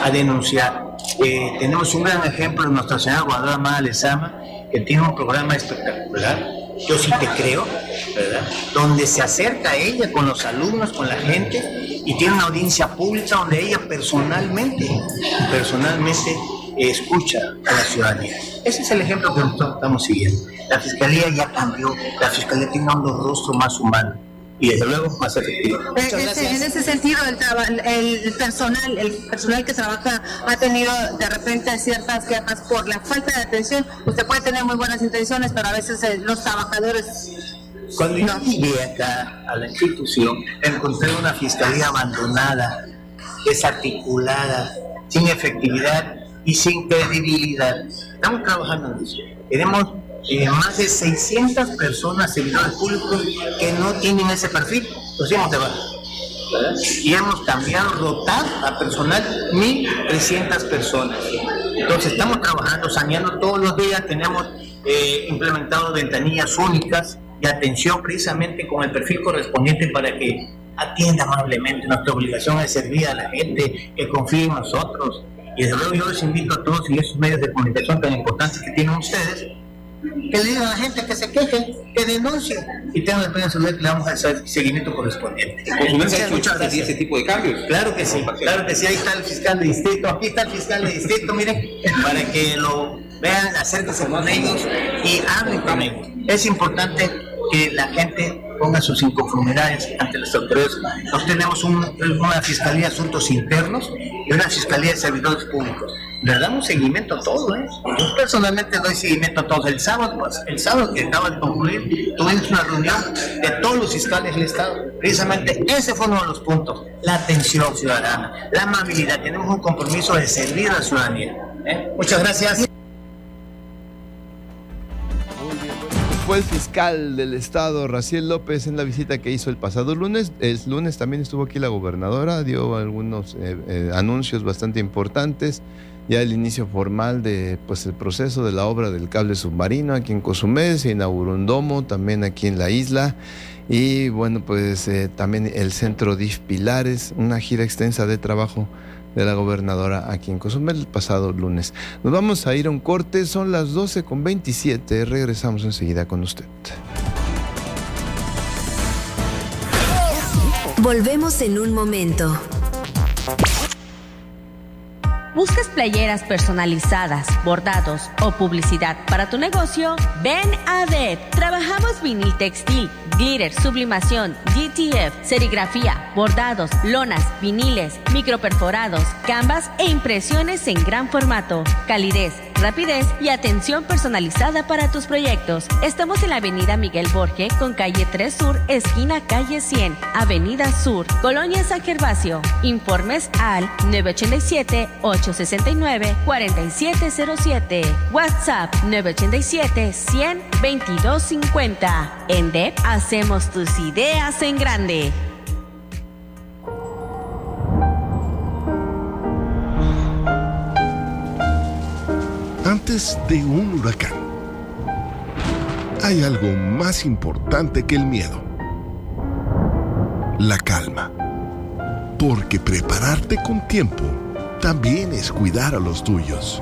a denunciar. Tenemos un gran ejemplo de nuestra señora Guadalajara Lezama, que tiene un programa espectacular, Yo sí te creo, ¿verdad? Donde se acerca a ella con los alumnos, con la gente, y tiene una audiencia pública donde ella personalmente escucha a la ciudadanía. Ese es el ejemplo que nosotros estamos siguiendo. La Fiscalía ya cambió, la Fiscalía tiene un rostro más humano y desde luego más efectivo. En ese sentido, el personal que trabaja ha tenido de repente ciertas quejas por la falta de atención. Usted puede tener muy buenas intenciones, pero a veces los trabajadores... Cuando yo llegué acá a la institución, encontré una fiscalía abandonada, desarticulada, sin efectividad y sin credibilidad. Estamos trabajando en eso. Tenemos más de 600 personas, servidores públicos, que no tienen ese perfil. Los hemos de baja, ¿verdad? Y hemos cambiado, rotado a personal 1.300 personas. Entonces estamos trabajando, saneando todos los días. Tenemos implementado ventanillas únicas de atención precisamente con el perfil correspondiente para que atienda amablemente. Nuestra obligación es servir a la gente, que confíe en nosotros. Y desde luego yo les invito a todos y esos medios de comunicación tan importantes que tienen ustedes, que le digan a la gente que se queje, que denuncie, y tengan la pena saber que le vamos a hacer seguimiento correspondiente. Muchas gracias. Ese tipo de cambios. Claro que sí, ahí está el fiscal de distrito, aquí está el fiscal de distrito, miren, para que lo vean, acérquense con ellos y hablen con ellos. Es importante que la gente ponga sus inconformidades ante las autoridades. Nosotros tenemos una Fiscalía de Asuntos Internos y una Fiscalía de Servidores Públicos. Le damos seguimiento a todo, ¿eh? Yo personalmente doy seguimiento a todos. El sábado que acaba de concluir, tuvimos una reunión de todos los fiscales del Estado. Precisamente ese fue uno de los puntos, la atención ciudadana, la amabilidad. Tenemos un compromiso de servir a la ciudadanía. Muchas gracias. Fue el fiscal del estado, Raciel López, en la visita que hizo el pasado lunes. El lunes también estuvo aquí la gobernadora, dio algunos anuncios bastante importantes. Ya el inicio formal de el proceso de la obra del cable submarino aquí en Cozumel, se inauguró un domo también aquí en la isla. Y bueno, también el centro DIF Pilares, una gira extensa de trabajo de la gobernadora aquí en Cozumel el pasado lunes. Nos vamos a ir a un corte, son las 12:27, regresamos enseguida con usted. Volvemos en un momento. ¿Buscas playeras personalizadas, bordados o publicidad para tu negocio? Ven a DEP. Trabajamos vinil textil, glitter, sublimación, GTF, serigrafía, bordados, lonas, viniles, microperforados, canvas e impresiones en gran formato. Calidez, rapidez y atención personalizada para tus proyectos. Estamos en la avenida Miguel Borge con calle 3 Sur, esquina calle 100, avenida Sur, Colonia San Gervasio. Informes al 987-869-4707. WhatsApp 987-100-2250. En DEP hacemos tus ideas en grande. Antes de un huracán, hay algo más importante que el miedo: la calma. Porque prepararte con tiempo también es cuidar a los tuyos.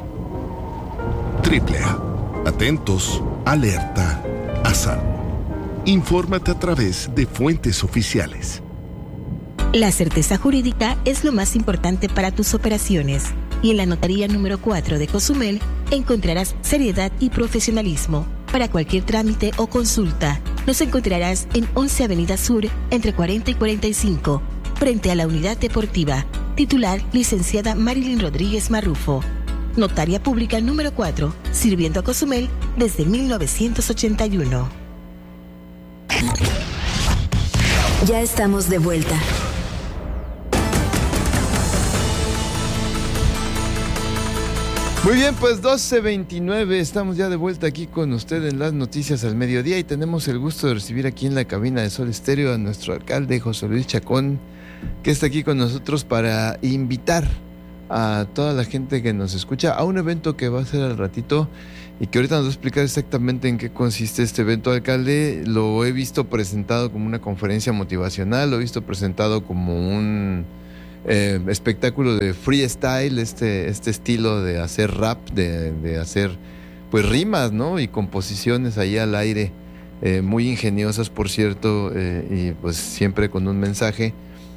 AAA. Atentos, alerta, a salvo. Infórmate a través de fuentes oficiales. La certeza jurídica es lo más importante para tus operaciones. Y en la Notaría número 4 de Cozumel encontrarás seriedad y profesionalismo. Para cualquier trámite o consulta, nos encontrarás en 11 Avenida Sur, entre 40 y 45, frente a la Unidad Deportiva. Titular, licenciada Marilyn Rodríguez Marrufo. Notaria Pública número 4, sirviendo a Cozumel desde 1981. Ya estamos de vuelta. Muy bien, pues 12:29, estamos ya de vuelta aquí con usted en las noticias al mediodía y tenemos el gusto de recibir aquí en la cabina de Sol Estéreo a nuestro alcalde José Luis Chacón, que está aquí con nosotros para invitar a toda la gente que nos escucha a un evento que va a ser al ratito y que ahorita nos va a explicar exactamente en qué consiste este evento. Alcalde, lo he visto presentado como una conferencia motivacional, lo he visto presentado como un espectáculo de freestyle, este estilo de hacer rap, de hacer pues rimas, ¿no? Y composiciones ahí al aire, muy ingeniosas, por cierto, y pues siempre con un mensaje.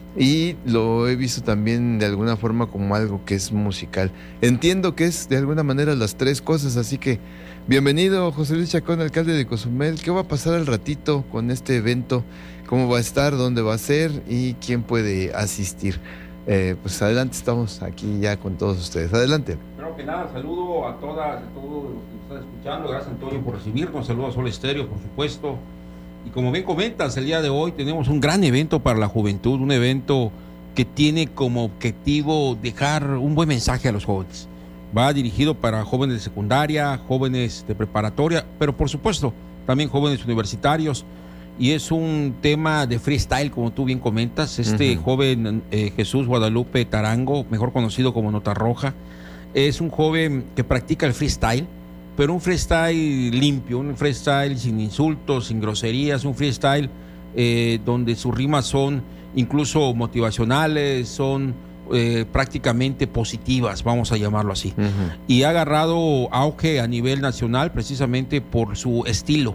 Y lo he visto también de alguna forma como algo que es musical. Entiendo que es de alguna manera las tres cosas, así que bienvenido José Luis Chacón, alcalde de Cozumel. ¿Qué va a pasar al ratito con este evento? ¿Cómo va a estar? ¿Dónde va a ser? ¿Y quién puede asistir? Pues adelante, estamos aquí ya con todos ustedes. Adelante. Primero que nada, saludo a todas, a todos los que están escuchando. Gracias, Antonio, por recibirnos. Saludo a Sol Estéreo, por supuesto. Y como bien comentas, el día de hoy tenemos un gran evento para la juventud, un evento que tiene como objetivo dejar un buen mensaje a los jóvenes. Va dirigido para jóvenes de secundaria, jóvenes de preparatoria, pero por supuesto también jóvenes universitarios. Y es un tema de freestyle, como tú bien comentas. Joven Jesús Guadalupe Tarango, mejor conocido como Nota Roja, es un joven que practica el freestyle, pero un freestyle limpio, un freestyle sin insultos, sin groserías, un freestyle donde sus rimas son incluso motivacionales, son prácticamente positivas, vamos a llamarlo así. Y ha agarrado auge a nivel nacional precisamente por su estilo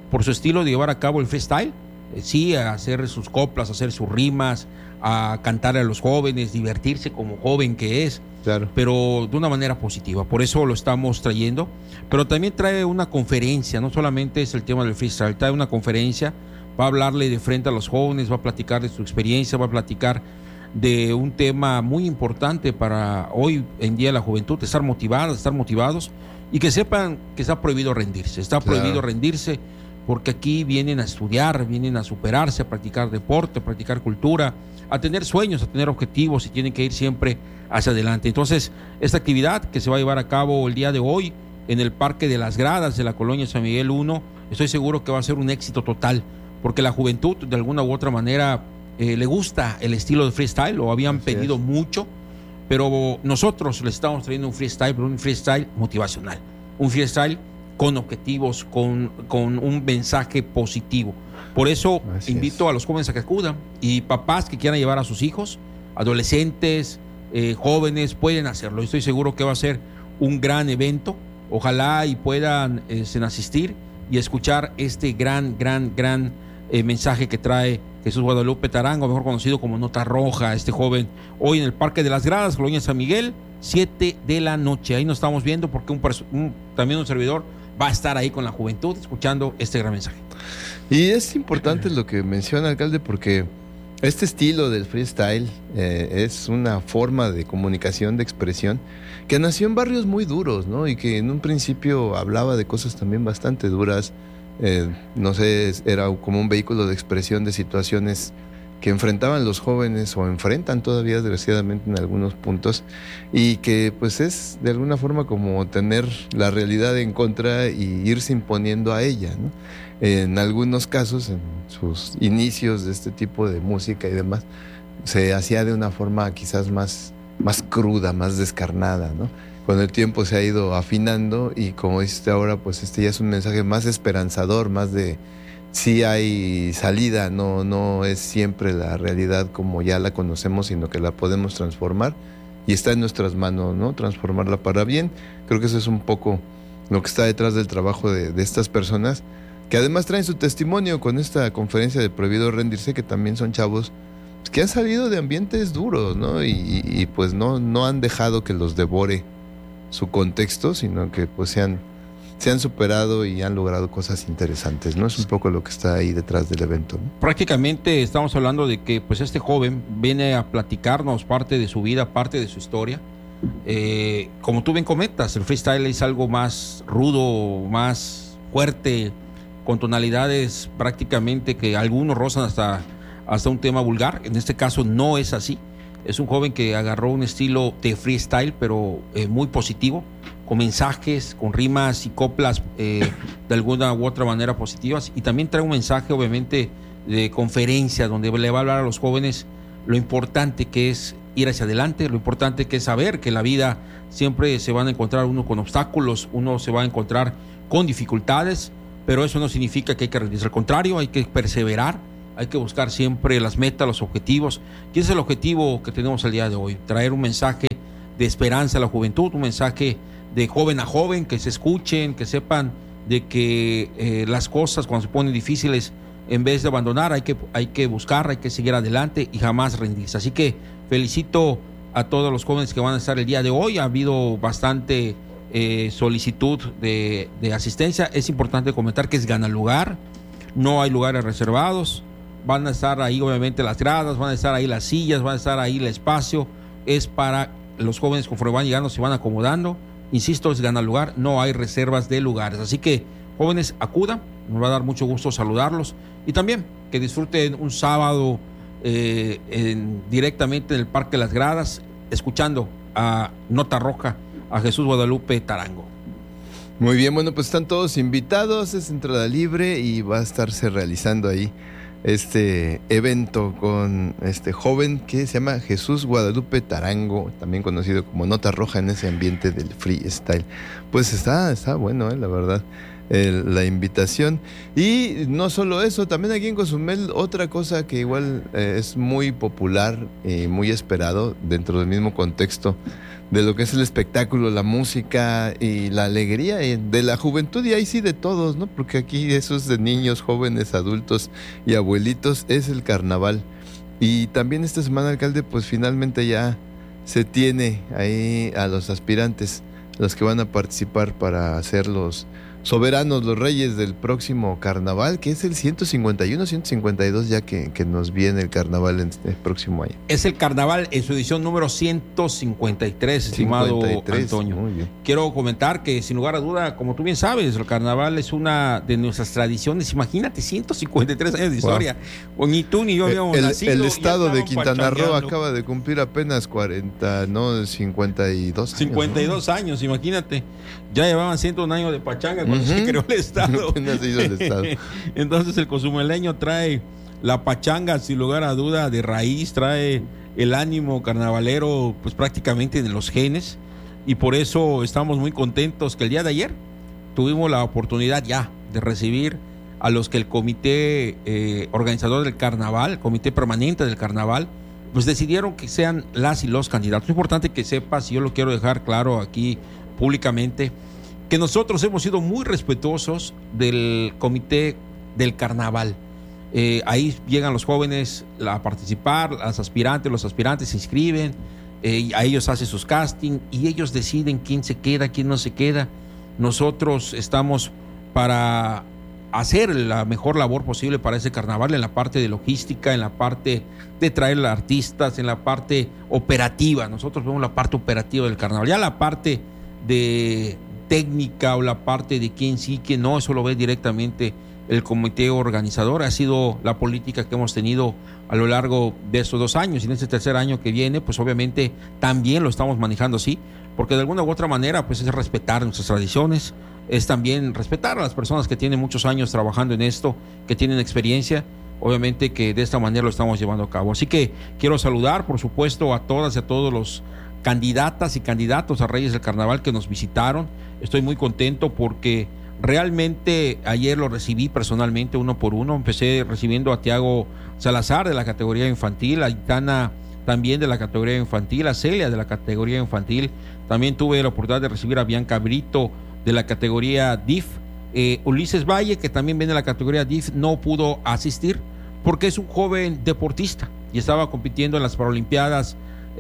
de llevar a cabo el freestyle, sí, a hacer sus coplas, a hacer sus rimas, a cantar a los jóvenes, divertirse como joven que es, claro, pero de una manera positiva. Por eso lo estamos trayendo, pero también trae una conferencia, no solamente es el tema del freestyle, trae una conferencia, va a hablarle de frente a los jóvenes, va a platicar de su experiencia, va a platicar de un tema muy importante para hoy en día la juventud, de estar motivadas, estar motivados, y que sepan que está prohibido rendirse, prohibido rendirse, porque aquí vienen a estudiar, vienen a superarse, a practicar deporte, a practicar cultura, a tener sueños, a tener objetivos y tienen que ir siempre hacia adelante. Entonces, esta actividad que se va a llevar a cabo el día de hoy en el Parque de las Gradas de la Colonia San Miguel 1, estoy seguro que va a ser un éxito total, porque la juventud de alguna u otra manera le gusta el estilo de freestyle, lo habían pedido mucho, pero nosotros les estamos trayendo un freestyle, pero un freestyle motivacional, un freestyle con objetivos, con un mensaje positivo. Por eso invito a los jóvenes a que acudan, y papás que quieran llevar a sus hijos, adolescentes, jóvenes, pueden hacerlo. Estoy seguro que va a ser un gran evento. Ojalá y puedan asistir y escuchar este gran mensaje que trae Jesús Guadalupe Tarango, mejor conocido como Nota Roja, este joven, hoy en el Parque de las Gradas, Colonia San Miguel, 7 de la noche. Ahí nos estamos viendo porque también un servidor va a estar ahí con la juventud escuchando este gran mensaje. Y es importante lo que menciona, alcalde, porque este estilo del freestyle es una forma de comunicación, de expresión, que nació en barrios muy duros, ¿no? Y que en un principio hablaba de cosas también bastante duras. No sé, era como un vehículo de expresión de situaciones que enfrentaban los jóvenes o enfrentan todavía desgraciadamente en algunos puntos, y que pues es de alguna forma como tener la realidad en contra y irse imponiendo a ella, ¿no? En algunos casos, en sus inicios de este tipo de música y demás, se hacía de una forma quizás más cruda, más descarnada, ¿no? Con el tiempo se ha ido afinando y, como dices ahora, pues ya es un mensaje más esperanzador, más de sí hay salida, no es siempre la realidad como ya la conocemos, sino que la podemos transformar y está en nuestras manos, ¿no? Transformarla para bien. Creo que eso es un poco lo que está detrás del trabajo de estas personas, que además traen su testimonio con esta conferencia de Prohibido Rendirse, que también son chavos pues, que han salido de ambientes duros, ¿no? Y pues no han dejado que los devore su contexto, sino que pues se han superado y han logrado cosas interesantes, ¿no? Es un poco lo que está ahí detrás del evento, ¿no? Prácticamente estamos hablando de que pues este joven viene a platicarnos parte de su vida, parte de su historia. Como tú bien comentas, el freestyle es algo más rudo, más fuerte, con tonalidades prácticamente que algunos rozan hasta un tema vulgar. En este caso no es así. Es un joven que agarró un estilo de freestyle, pero muy positivo, con mensajes, con rimas y coplas de alguna u otra manera positivas. Y también trae un mensaje, obviamente, de conferencia, donde le va a hablar a los jóvenes lo importante que es ir hacia adelante, lo importante que es saber que en la vida siempre se van a encontrar uno con obstáculos, uno se va a encontrar con dificultades, pero eso no significa que hay que rendirse. Al contrario, hay que perseverar hay que buscar siempre las metas, los objetivos. ¿Qué es el objetivo que tenemos el día de hoy? Traer un mensaje de esperanza a la juventud, un mensaje de joven a joven, que se escuchen, que sepan de que las cosas cuando se ponen difíciles, en vez de abandonar, hay que buscar, hay que seguir adelante y jamás rendirse. Así que felicito a todos los jóvenes que van a estar el día de hoy. Ha habido bastante solicitud de asistencia. Es importante comentar que es gana lugar, no hay lugares reservados. Van a estar ahí obviamente las gradas, van a estar ahí las sillas, van a estar ahí el espacio. Es para los jóvenes conforme van llegando, se van acomodando. Insisto, es gana lugar, no hay reservas de lugares. Así que jóvenes, acudan, nos va a dar mucho gusto saludarlos. Y también que disfruten un sábado directamente en el Parque Las Gradas, escuchando a Nota Roja, a Jesús Guadalupe Tarango. Muy bien, bueno, pues están todos invitados, es entrada libre y va a estarse realizando ahí este evento con este joven que se llama Jesús Guadalupe Tarango, también conocido como Nota Roja, en ese ambiente del freestyle. Pues está bueno, la verdad, la invitación. Y no solo eso, también aquí en Cozumel otra cosa que igual es muy popular y muy esperado dentro del mismo contexto de lo que es el espectáculo, la música y la alegría de la juventud, y ahí sí de todos, ¿no? Porque aquí eso es de niños, jóvenes, adultos y abuelitos, es el carnaval. Y también esta semana, alcalde, pues finalmente ya se tiene ahí a los aspirantes, los que van a participar para ser los soberanos, los reyes del próximo carnaval, que es el 151, 152 ya que nos viene el carnaval en el próximo año. Es el carnaval en su edición número 153, estimado 53, Antonio. muy bien. Quiero comentar que sin lugar a duda, como tú bien sabes, el carnaval es una de nuestras tradiciones. Imagínate, 153 años de historia. O ni tú ni yo habíamos nacido. El estado de Quintana Roo acaba de cumplir apenas 52 años, imagínate. Ya llevaban 101 años de pachanga cuando se creó el estado. Apenas se hizo el estado. Entonces el cozumeleño trae la pachanga sin lugar a duda de raíz, trae el ánimo carnavalero pues prácticamente de los genes, y por eso estamos muy contentos que el día de ayer tuvimos la oportunidad ya de recibir a los que el comité organizador del carnaval, el comité permanente del carnaval, pues decidieron que sean las y los candidatos. Es importante que sepas, y yo lo quiero dejar claro aquí públicamente, que nosotros hemos sido muy respetuosos del comité del carnaval. Ahí llegan los jóvenes a participar, los aspirantes se inscriben, a ellos hacen sus casting y ellos deciden quién se queda, quién no se queda. Nosotros estamos para hacer la mejor labor posible para ese carnaval, en la parte de logística, en la parte de traer artistas, en la parte operativa. Nosotros vemos la parte operativa del carnaval, ya la parte de técnica o la parte de quién sí, quién no, eso lo ve directamente el comité organizador. Ha sido la política que hemos tenido a lo largo de estos 2 años, y en este tercer año que viene, pues obviamente también lo estamos manejando así, porque de alguna u otra manera pues es respetar nuestras tradiciones, es también respetar a las personas que tienen muchos años trabajando en esto, que tienen experiencia. Obviamente que de esta manera lo estamos llevando a cabo. Así que quiero saludar, por supuesto, a todas y a todos los candidatas y candidatos a Reyes del Carnaval que nos visitaron. Estoy muy contento porque realmente ayer lo recibí personalmente uno por uno. Empecé recibiendo a Tiago Salazar de la categoría infantil, a Itana también de la categoría infantil, a Celia de la categoría infantil. También tuve la oportunidad de recibir a Bianca Brito de la categoría DIF. Ulises Valle, que también viene de la categoría DIF, no pudo asistir porque es un joven deportista y estaba compitiendo en las Paralimpiadas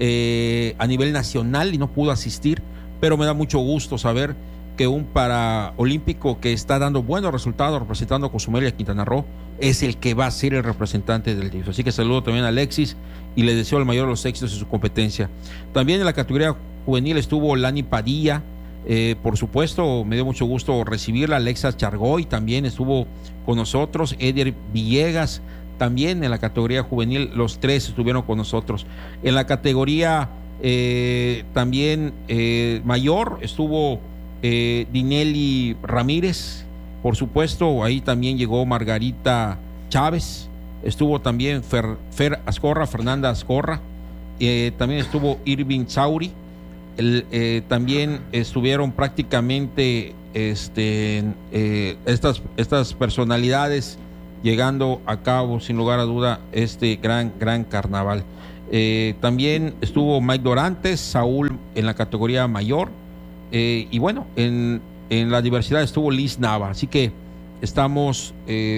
a nivel nacional y no pudo asistir, pero me da mucho gusto saber que un paraolímpico que está dando buenos resultados representando a Cozumel y a Quintana Roo es el que va a ser el representante del DIF. Así que saludo también a Alexis y le deseo el mayor de los éxitos en su competencia. También en la categoría juvenil estuvo Lani Padilla, por supuesto, me dio mucho gusto recibirla. Alexa Chargoy también estuvo con nosotros, Eder Villegas también en la categoría juvenil, los 3 estuvieron con nosotros. En la categoría también mayor estuvo Dinelli Ramírez, por supuesto, ahí también llegó Margarita Chávez, estuvo también Fernanda Ascorra, también estuvo Irving Sauri, también estuvieron prácticamente estas personalidades llegando a cabo, sin lugar a duda, este gran carnaval. También estuvo Mike Dorantes, Saúl en la categoría mayor, y bueno, en la diversidad estuvo Liz Nava, así que estamos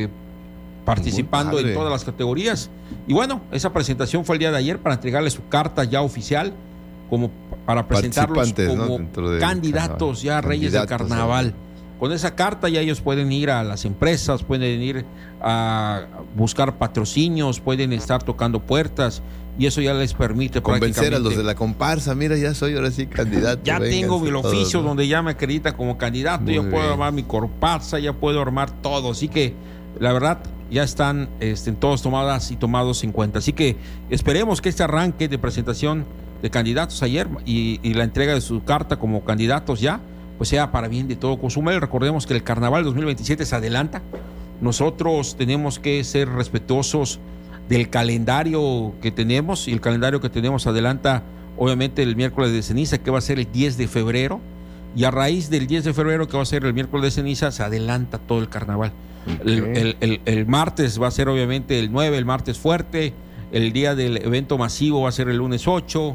participando en todas las categorías. Y bueno, esa presentación fue el día de ayer para entregarle su carta ya oficial, como para presentarlos como, ¿no?, candidatos ya reyes del carnaval. Con esa carta ya ellos pueden ir a las empresas, pueden ir a buscar patrocinios, pueden estar tocando puertas, y eso ya les permite convencer a los de la comparsa. Mira, ya soy ahora sí candidato. Ya tengo mi oficio, ¿no?, donde ya me acredita como candidato. Muy ya bien. Puedo armar mi comparsa, ya puedo armar todo. Así que la verdad ya están todos tomadas y tomados en cuenta. Así que esperemos que este arranque de presentación de candidatos ayer y la entrega de su carta como candidatos ya, pues sea para bien de todo Cozumel. Recordemos que el Carnaval 2027 se adelanta. Nosotros tenemos que ser respetuosos del calendario que tenemos, y el calendario que tenemos adelanta obviamente el miércoles de ceniza, que va a ser el 10 de febrero, y a raíz del 10 de febrero, que va a ser el miércoles de ceniza, se adelanta todo el carnaval. Okay. El martes va a ser obviamente el 9, el martes fuerte, el día del evento masivo va a ser el lunes 8,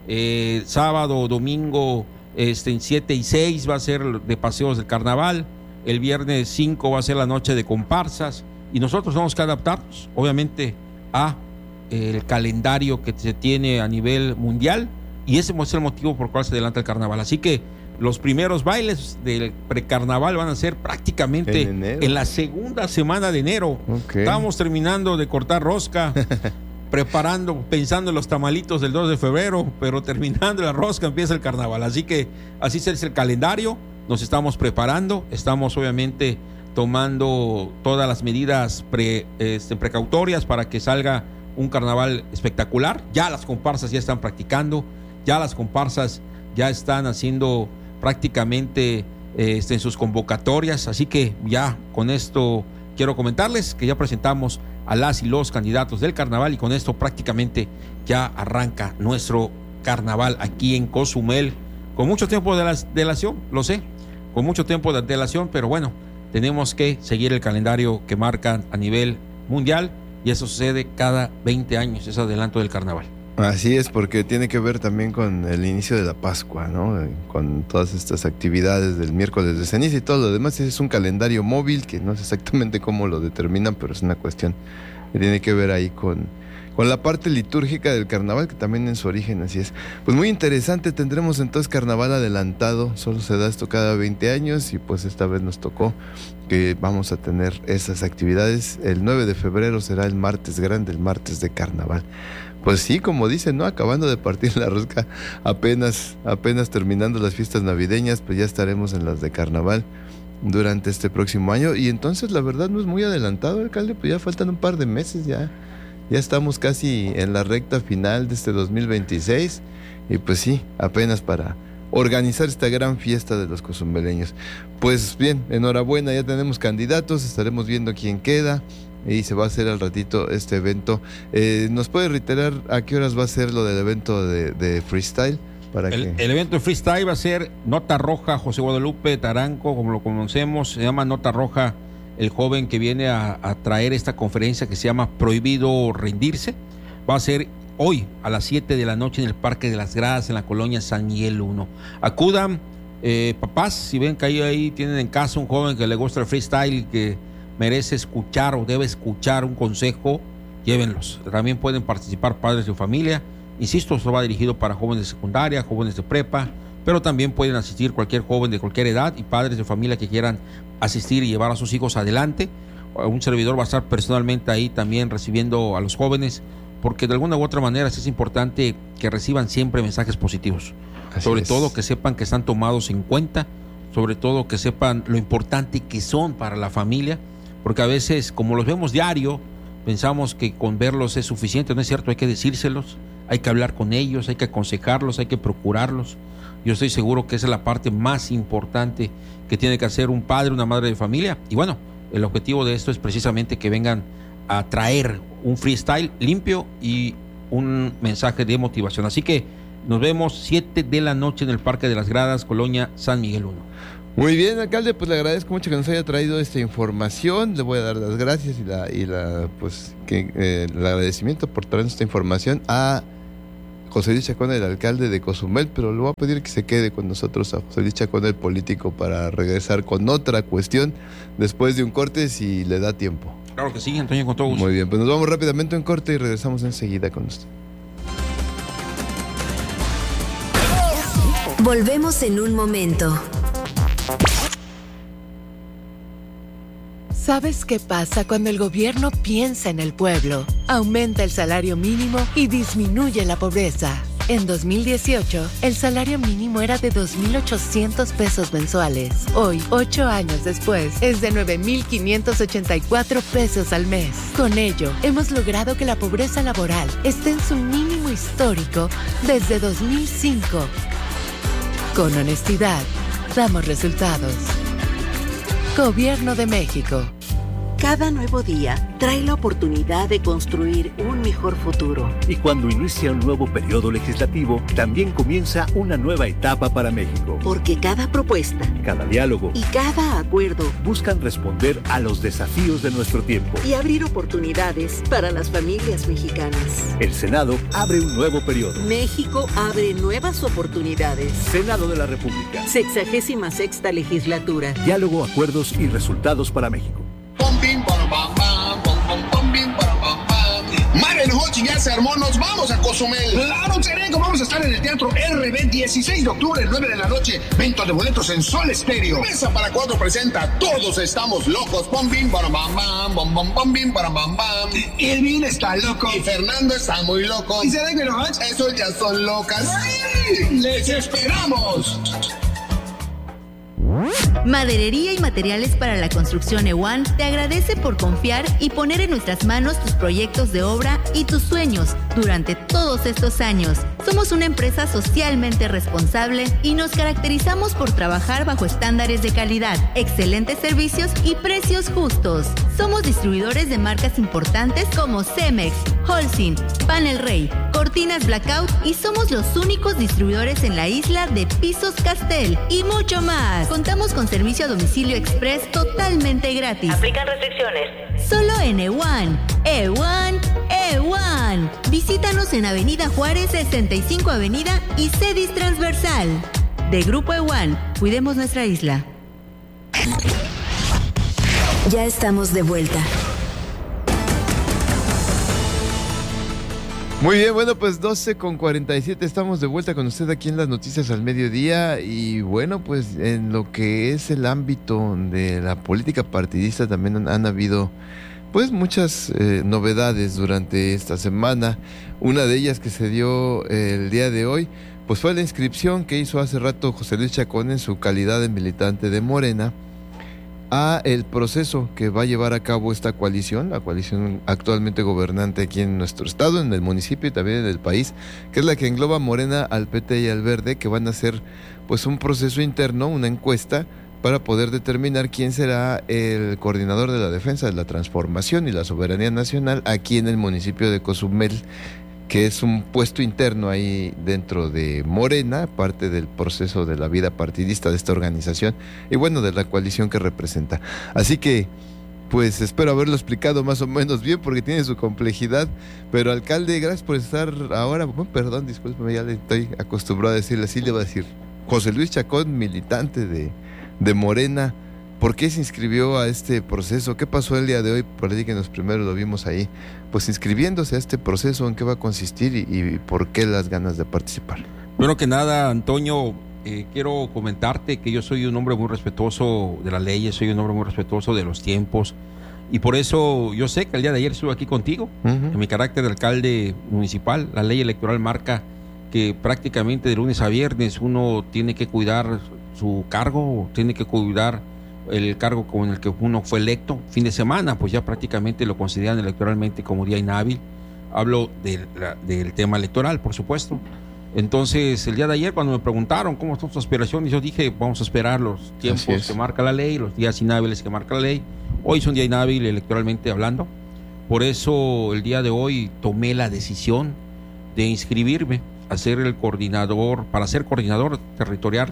sábado, domingo en 7 y 6 va a ser de paseos del carnaval, el viernes 5 va a ser la noche de comparsas, y nosotros tenemos que adaptarnos obviamente a el calendario que se tiene a nivel mundial, y ese es el motivo por el cual se adelanta el carnaval. Así que los primeros bailes del precarnaval van a ser prácticamente en la segunda semana de enero. Okay. Estamos terminando de cortar rosca, pensando en los tamalitos del 2 de febrero, pero terminando la rosca empieza el carnaval. Así que así es el calendario, nos estamos preparando, estamos obviamente tomando todas las medidas precautorias para que salga un carnaval espectacular. Ya las comparsas ya están practicando, ya las comparsas ya están haciendo prácticamente en sus convocatorias, así que ya con esto quiero comentarles que ya presentamos a las y los candidatos del carnaval, y con esto prácticamente ya arranca nuestro carnaval aquí en Cozumel, con mucho tiempo de antelación, lo sé, con mucho tiempo de antelación, pero bueno, tenemos que seguir el calendario que marcan a nivel mundial, y eso sucede cada 20 años, ese adelanto del carnaval. Así es, porque tiene que ver también con el inicio de la Pascua, ¿no? Con todas estas actividades del miércoles de ceniza y todo lo demás. Es un calendario móvil que no sé exactamente cómo lo determinan, pero es una cuestión que tiene que ver ahí con la parte litúrgica del carnaval, que también en su origen así es. Pues muy interesante, tendremos entonces carnaval adelantado, solo se da esto cada 20 años, y pues esta vez nos tocó que vamos a tener esas actividades. El 9 de febrero será el martes grande, el martes de carnaval. Pues sí, como dicen, ¿no? Acabando de partir la rosca, apenas terminando las fiestas navideñas, pues ya estaremos en las de carnaval durante este próximo año. Y entonces la verdad no es muy adelantado, alcalde, pues ya faltan un par de meses, ya estamos casi en la recta final de este 2026, y pues sí, apenas para organizar esta gran fiesta de los cozumeleños. Pues bien, enhorabuena, ya tenemos candidatos, estaremos viendo quién queda, y se va a hacer al ratito este evento. ¿Nos puede reiterar a qué horas va a ser lo del evento de freestyle? El evento de freestyle va a ser Nota Roja José Guadalupe Taranco, como lo conocemos, se llama Nota Roja, el joven que viene a traer esta conferencia que se llama Prohibido Rendirse. Va a ser hoy a las 7 de la noche en el Parque de las Gradas, en la colonia San Miguel 1. Acudan, papás, si ven que ahí tienen en casa un joven que le gusta el freestyle, que merece escuchar o debe escuchar un consejo, llévenlos. También pueden participar padres de familia. Insisto, esto va dirigido para jóvenes de secundaria, jóvenes de prepa, pero también pueden asistir cualquier joven de cualquier edad, y padres de familia que quieran asistir y llevar a sus hijos adelante. Un servidor va a estar personalmente ahí también recibiendo a los jóvenes, porque de alguna u otra manera es importante que reciban siempre mensajes positivos. Sobre todo que sepan que están tomados en cuenta, sobre todo que sepan lo importante que son para la familia, porque a veces, como los vemos diario, pensamos que con verlos es suficiente. No es cierto, hay que decírselos, hay que hablar con ellos, hay que aconsejarlos, hay que procurarlos. Yo estoy seguro que esa es la parte más importante que tiene que hacer un padre, una madre de familia. Y bueno, el objetivo de esto es precisamente que vengan a traer un freestyle limpio y un mensaje de motivación. Así que nos vemos 7 de la noche en el Parque de las Gradas, colonia San Miguel 1. Muy bien, alcalde, pues le agradezco mucho que nos haya traído esta información. Le voy a dar las gracias y el agradecimiento por traernos esta información a José Luis Chacón, el alcalde de Cozumel, pero le voy a pedir que se quede con nosotros a José Luis Chacón, el político, para regresar con otra cuestión después de un corte, si le da tiempo. Claro que sí, Antonio, con todo gusto. Muy bien, pues nos vamos rápidamente a un corte y regresamos enseguida con usted. Volvemos en un momento. ¿Sabes qué pasa cuando el gobierno piensa en el pueblo? Aumenta el salario mínimo y disminuye la pobreza. En 2018, el salario mínimo era de 2.800 pesos mensuales. Hoy, 8 años después, es de 9.584 pesos al mes. Con ello, hemos logrado que la pobreza laboral esté en su mínimo histórico desde 2005. Con honestidad, damos resultados. Gobierno de México. Cada nuevo día trae la oportunidad de construir un mejor futuro. Y cuando inicia un nuevo periodo legislativo, también comienza una nueva etapa para México. Porque cada propuesta, cada diálogo y cada acuerdo buscan responder a los desafíos de nuestro tiempo y abrir oportunidades para las familias mexicanas. El Senado abre un nuevo periodo. México abre nuevas oportunidades. Senado de la República. 66ª legislatura. Diálogo, acuerdos y resultados para México. Madre Noche ya se armó, nos vamos a Cozumel. Claro, Serenco, vamos a estar en el Teatro RB 16 de octubre, 9 de la noche. Venta de boletos en Sol Estéreo. Mesa para 4 presenta Todos Estamos Locos. Pom bim para bam bam, bom bom pom bim para bam bam. Irving está loco. Y Fernando está muy loco. Y Serenco y Noche, esos ya son locas. ¡Ay! ¡Les esperamos! Maderería y materiales para la construcción EWAN te agradece por confiar y poner en nuestras manos tus proyectos de obra y tus sueños durante todos estos años. Somos una empresa socialmente responsable y nos caracterizamos por trabajar bajo estándares de calidad, excelentes servicios y precios justos. Somos distribuidores de marcas importantes como Cemex, Holcim, Panel Rey, Cortinas Blackout y somos los únicos distribuidores en la isla de Pisos Castel y mucho más. Contamos con servicio a domicilio express totalmente gratis. Aplican restricciones. Solo en EWAN. EWAN. Visítanos en Avenida Juárez, 65 Avenida y Cedis Transversal. De Grupo EWAN, cuidemos nuestra isla. Ya estamos de vuelta. Muy bien, bueno, pues 12:47, estamos de vuelta con usted aquí en las noticias al mediodía y bueno, pues en lo que es el ámbito de la política partidista también han habido pues muchas novedades durante esta semana. Una de ellas que se dio el día de hoy, pues fue la inscripción que hizo hace rato José Luis Chacón en su calidad de militante de Morena a el proceso que va a llevar a cabo esta coalición, la coalición actualmente gobernante aquí en nuestro estado, en el municipio y también en el país, que es la que engloba a Morena, al PT y al Verde, que van a hacer pues un proceso interno, una encuesta, para poder determinar quién será el coordinador de la defensa de la transformación y la soberanía nacional aquí en el municipio de Cozumel, que es un puesto interno ahí dentro de Morena, parte del proceso de la vida partidista de esta organización y bueno, de la coalición que representa. Así que, pues espero haberlo explicado más o menos bien porque tiene su complejidad, pero alcalde, gracias por estar ahora, perdón, discúlpeme, ya le estoy acostumbrado a decirle así, le voy a decir, José Luis Chacón, militante de Morena, ¿por qué se inscribió a este proceso? ¿Qué pasó el día de hoy? Platíquenos primero, lo vimos ahí, pues inscribiéndose a este proceso, ¿en qué va a consistir y por qué las ganas de participar? Bueno, que nada, Antonio, quiero comentarte que yo soy un hombre muy respetuoso de las leyes, soy un hombre muy respetuoso de los tiempos y por eso yo sé que el día de ayer estuve aquí contigo, en mi carácter de alcalde municipal. La ley electoral marca que prácticamente de lunes a viernes uno tiene que cuidar su cargo, tiene que cuidar el cargo con el que uno fue electo. Fin de semana, pues ya prácticamente lo consideran electoralmente como día inhábil. Hablo del tema electoral, por supuesto. Entonces, el día de ayer, cuando me preguntaron cómo están sus aspiraciones, yo dije, vamos a esperar los tiempos que marca la ley, los días inhábiles que marca la ley. Hoy es un día inhábil electoralmente hablando. Por eso, el día de hoy tomé la decisión de inscribirme a ser el coordinador, para ser coordinador territorial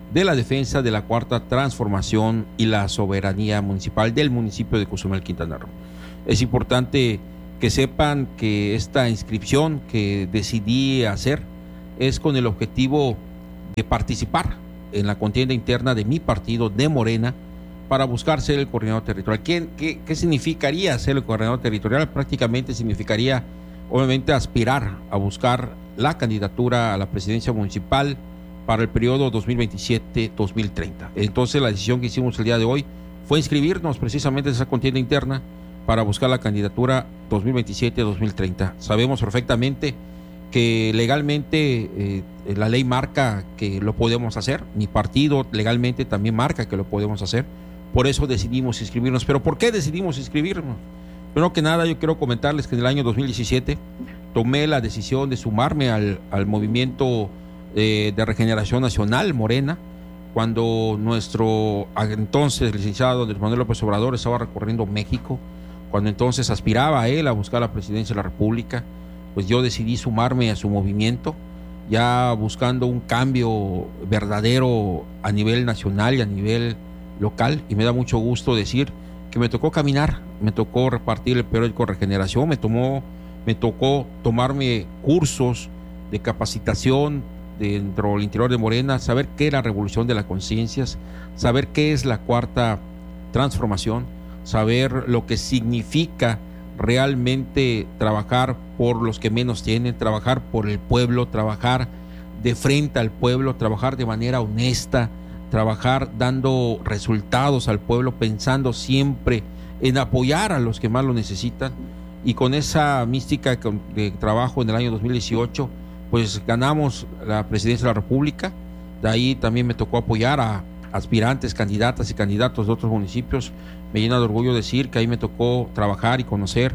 de la defensa de la cuarta transformación y la soberanía municipal del municipio de Cozumel, Quintana Roo. Es importante que sepan que esta inscripción que decidí hacer es con el objetivo de participar en la contienda interna de mi partido, de Morena, para buscar ser el coordinador territorial. ¿Qué significaría ser el coordinador territorial? Prácticamente significaría, obviamente, aspirar a buscar la candidatura a la presidencia municipal para el periodo 2027-2030. Entonces, la decisión que hicimos el día de hoy fue inscribirnos precisamente en esa contienda interna para buscar la candidatura 2027-2030. Sabemos perfectamente que legalmente la ley marca que lo podemos hacer, mi partido legalmente también marca que lo podemos hacer, por eso decidimos inscribirnos. ¿Pero por qué decidimos inscribirnos? Primero que nada, yo quiero comentarles que en el año 2017 tomé la decisión de sumarme al movimiento de Regeneración Nacional, Morena, cuando nuestro entonces licenciado Andrés Manuel López Obrador estaba recorriendo México, cuando entonces aspiraba a él a buscar la presidencia de la República. Pues yo decidí sumarme a su movimiento, ya buscando un cambio verdadero a nivel nacional y a nivel local, y me da mucho gusto decir que me tocó caminar, me tocó repartir el periódico Regeneración, me tocó tomarme cursos de capacitación dentro del interior de Morena, saber qué es la revolución de las conciencias, saber qué es la cuarta transformación, saber lo que significa realmente trabajar por los que menos tienen, trabajar por el pueblo, trabajar de frente al pueblo, trabajar de manera honesta, trabajar dando resultados al pueblo, pensando siempre en apoyar a los que más lo necesitan. Y con esa mística de trabajo en el año 2018, pues ganamos la presidencia de la República. De ahí también me tocó apoyar a aspirantes, candidatas y candidatos de otros municipios. Me llena de orgullo decir que ahí me tocó trabajar y conocer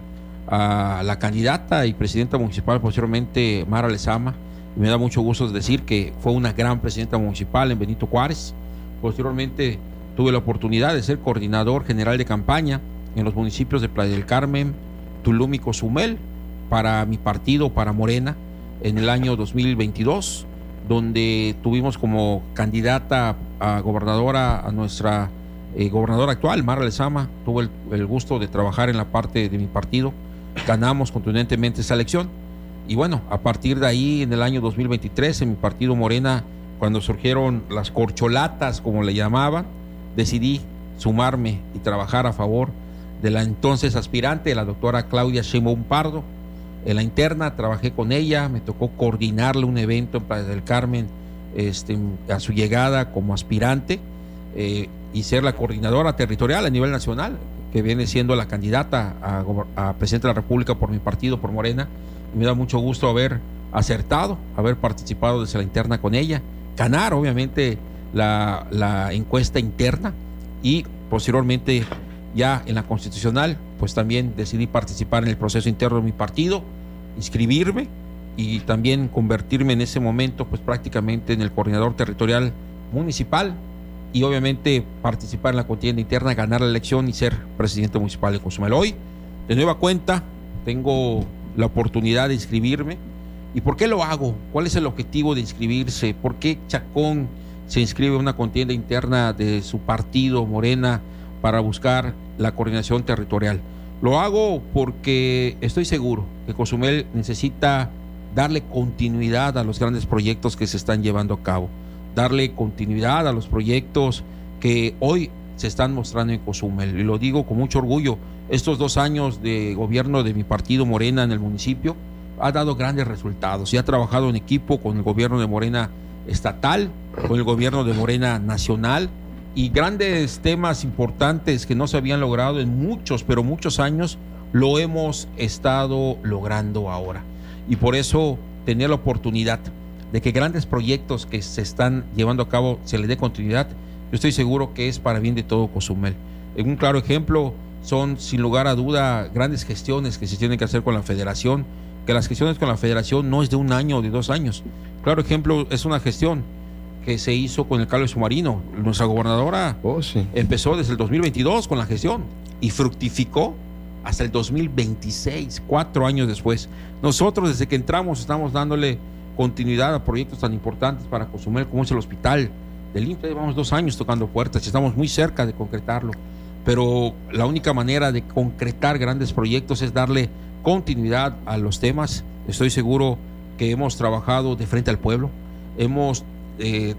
a la candidata y presidenta municipal, posteriormente Mara Lezama. Y me da mucho gusto decir que fue una gran presidenta municipal en Benito Juárez. Posteriormente tuve la oportunidad de ser coordinador general de campaña en los municipios de Playa del Carmen, Tulum y Cozumel para mi partido, para Morena, en el año 2022, donde tuvimos como candidata a gobernadora a nuestra gobernadora actual, Mara Lezama. Tuve el gusto de trabajar en la parte de mi partido, ganamos contundentemente esa elección. Y bueno, a partir de ahí, en el año 2023, en mi partido Morena, cuando surgieron las corcholatas, como le llamaban, decidí sumarme y trabajar a favor de la entonces aspirante, la doctora Claudia Sheinbaum Pardo. En la interna trabajé con ella, me tocó coordinarle un evento en Playa del Carmen a su llegada como aspirante y ser la coordinadora territorial a nivel nacional, que viene siendo la candidata a presidente de la República por mi partido, por Morena. Y me da mucho gusto haber acertado, haber participado desde la interna con ella, ganar obviamente la encuesta interna y posteriormente ya en la constitucional, pues también decidí participar en el proceso interno de mi partido, inscribirme y también convertirme en ese momento pues prácticamente en el coordinador territorial municipal y obviamente participar en la contienda interna, ganar la elección y ser presidente municipal de Cozumel. Hoy, de nueva cuenta, tengo la oportunidad de inscribirme. ¿Y por qué lo hago? ¿Cuál es el objetivo de inscribirse? ¿Por qué Chacón se inscribe en una contienda interna de su partido, Morena, para buscar la coordinación territorial? Lo hago porque estoy seguro que Cozumel necesita darle continuidad a los grandes proyectos que se están llevando a cabo, darle continuidad a los proyectos que hoy se están mostrando en Cozumel. Y lo digo con mucho orgullo, estos 2 años de gobierno de mi partido Morena en el municipio ha dado grandes resultados y ha trabajado en equipo con el gobierno de Morena estatal, con el gobierno de Morena nacional, y grandes temas importantes que no se habían logrado en muchos, pero muchos años, lo hemos estado logrando ahora. Y por eso tener la oportunidad de que grandes proyectos que se están llevando a cabo se les dé continuidad, yo estoy seguro que es para bien de todo Cozumel. Un claro ejemplo son, sin lugar a duda, grandes gestiones que se tienen que hacer con la federación, que las gestiones con la federación no es de 1 año o de 2 años. Claro ejemplo es una gestión que se hizo con el cable submarino. Nuestra gobernadora empezó desde el 2022 con la gestión y fructificó hasta el 2026, 4 años después. Nosotros desde que entramos estamos dándole continuidad a proyectos tan importantes para Cozumel como es el hospital del INPE. Llevamos 2 años tocando puertas y estamos muy cerca de concretarlo. Pero la única manera de concretar grandes proyectos es darle continuidad a los temas. Estoy seguro que hemos trabajado de frente al pueblo, hemos